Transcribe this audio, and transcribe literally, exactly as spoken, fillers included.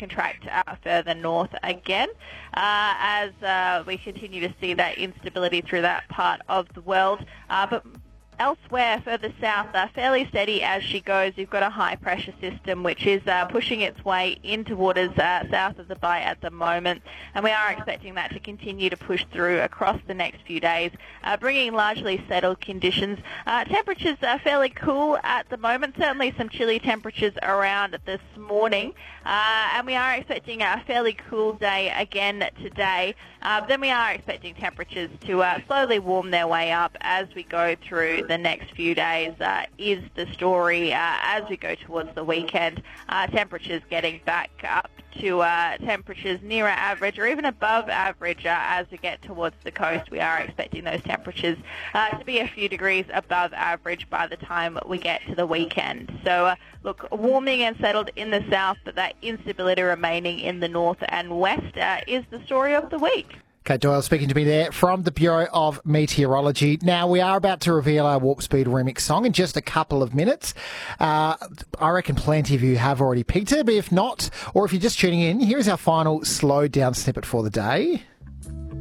contract uh, further north again uh, as uh, we continue to see that instability through that part of the world. Uh, but elsewhere, further south, uh, fairly steady as she goes. You've got a high-pressure system which is uh, pushing its way into waters uh, south of the Bay at the moment, and we are expecting that to continue to push through across the next few days, uh, bringing largely settled conditions. Uh, temperatures are fairly cool at the moment, certainly some chilly temperatures around this morning, uh, and we are expecting a fairly cool day again today. Uh, then we are expecting temperatures to uh, slowly warm their way up as we go through the next few days, uh, is the story uh, as we go towards the weekend. Uh, temperatures getting back up to uh, temperatures nearer average or even above average uh, as we get towards the coast. We are expecting those temperatures uh, to be a few degrees above average by the time we get to the weekend. So uh, look, warming and settled in the south, but that instability remaining in the north and west uh, is the story of the week. Kate Doyle speaking to me there from the Bureau of Meteorology. Now, we are about to reveal our Warp Speed remix song in just a couple of minutes. Uh, I reckon plenty of you have already picked it, but if not, or if you're just tuning in, here's our final slowed down snippet for the day.